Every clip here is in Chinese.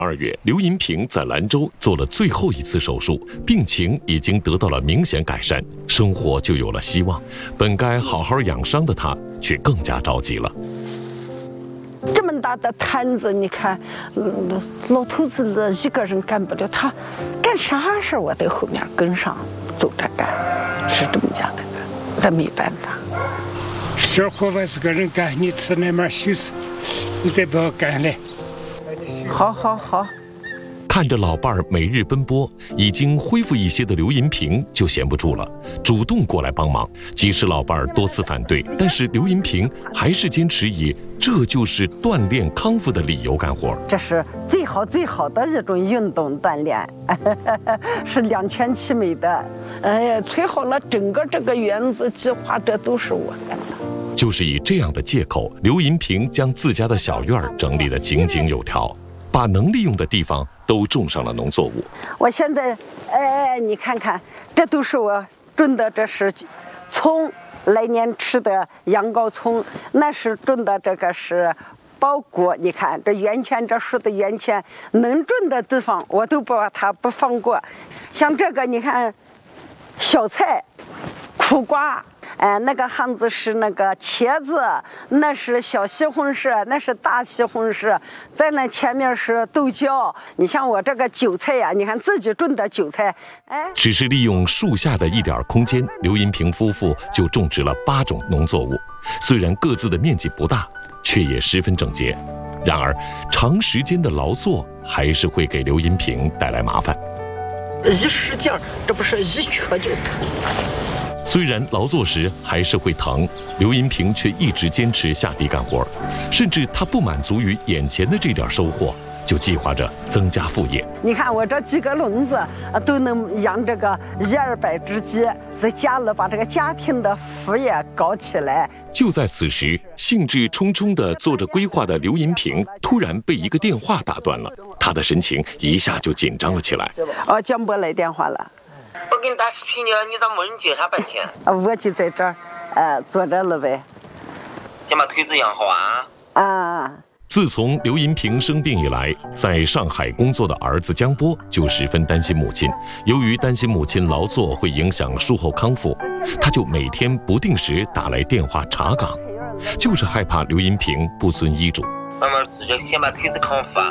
2月，刘银平在兰州做了最后一次手术，病情已经得到了明显改善，生活就有了希望。本该好好养伤的他，却更加着急了。 这么大的摊子，你看，老头子一个人干不了，他干啥事我在后面跟上走着干，是这么讲的，咱没办法。 小活我是个人干，你吃那门休息，你再不要干了。 好好好。 看着老伴儿每日奔波，已经恢复一些的刘银平就闲不住了，主动过来帮忙。即使老伴儿多次反对，但是刘银平还是坚持以这就是锻炼康复的理由干活。 这是最好的一种运动锻炼，是两全其美的。催好了整个这个园子计划，这都是我干的。 就是以这样的借口，刘银平将自家的小院整理得井井有条，把能利用的地方都种上了农作物。 我现在，你看看，这都是我种的，这是葱，来年吃的羊羔葱，那是种的这个是包谷。你看这圆圈，这树的圆圈，能种的地方我都不把它不放过。像这个，你看，小菜、苦瓜。那个巷子是那个茄子，那是小西红柿，那是大西红柿，在那前面是豆角。你像我这个韭菜呀，你看自己种的韭菜， 只是利用树下的一点空间，刘银平夫妇就种植了8种农作物。虽然各自的面积不大，却也十分整洁。然而，长时间的劳作还是会给刘银平带来麻烦。 一使劲，这不是一瘸就疼。 虽然劳作时还是会疼，刘银平却一直坚持下地干活，甚至他不满足于眼前的这点收获，就计划着增加副业。 你看我这几个笼子都能养这个100-200只鸡，在家里把这个家庭的副业搞起来。 就在此时，兴致冲冲地做着规划的刘银平突然被一个电话打断了，他的神情一下就紧张了起来。 江波来电话了。 我给你打视频呢，你咋没人接他半天？ 我就在这儿，坐着了呗。 先把腿子养好啊。 自从刘银平生病以来，在上海工作的儿子江波就十分担心母亲。由于担心母亲劳作会影响术后康复，他就每天不定时打来电话查岗，就是害怕刘银平不遵医嘱。 慢慢吃着，先把腿子康复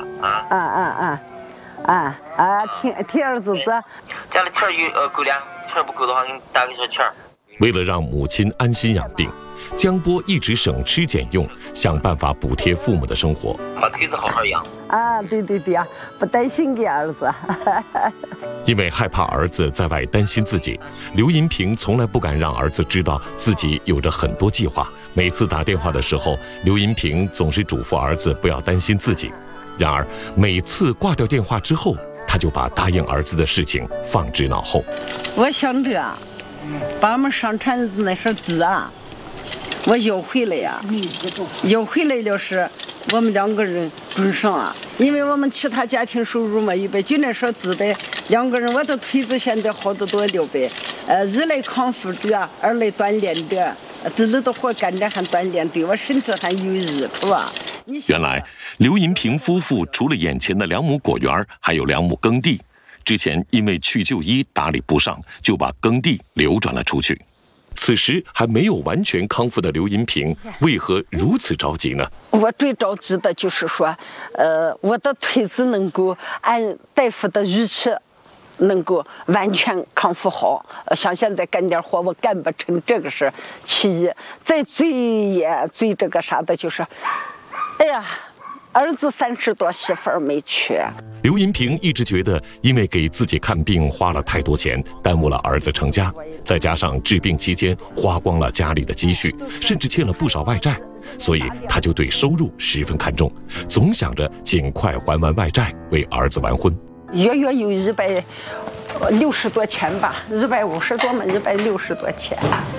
听儿子的。 家里钱够了，钱不够的话，给你打个小钱。 为了让母亲安心养病，江波一直省吃俭用，想办法补贴父母的生活。 把腿子好好养。 对呀，不担心给儿子。 因为害怕儿子在外担心自己，刘银平从来不敢让儿子知道自己有着很多计划。每次打电话的时候，刘银平总是嘱咐儿子不要担心自己。然而每次挂掉电话之后，他就把答应儿子的事情放之脑后。 我想着把我们上船那些字我要回来呀，要回来就是我们2个人种上因为我们其他家庭收入没有呗，就那些字呗，2个人我的腿子现在好得多了呗，一来康复的，2来锻炼的，自己的活干着还锻炼，对我身体还有益处原来刘银平夫妇除了眼前的2亩果园，还有2亩耕地。之前因为去就医打理不上，就把耕地流转了出去。此时还没有完全康复的刘银平，为何如此着急呢？ 我最着急的就是说，我的腿子能够按大夫的预期，能够完全康复好。像现在干点活我干不成，这个是其一。再最这个啥的就是，儿子30多，媳妇儿没娶。 刘银平一直觉得，因为给自己看病花了太多钱，耽误了儿子成家，再加上治病期间花光了家里的积蓄，甚至欠了不少外债，所以他就对收入十分看重，总想着尽快还完外债，为儿子完婚。 月有160多钱吧，150多嘛，160多钱。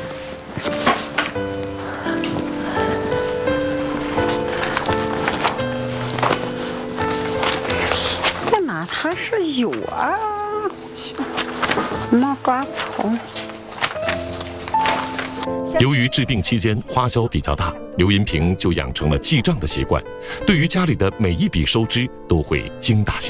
它是有麻瓜草。 由于治病期间花销比较大，刘银平就养成了记账的习惯，对于家里的每一笔收支都会精打细